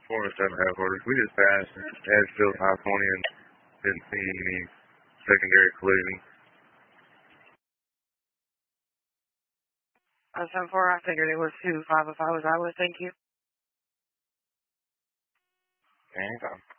4 and 7 half orders. We just passed Edgefield High 20 and didn't see any secondary collision. 7-4, I figured it was 2. 5 if I was, thank you. Anytime.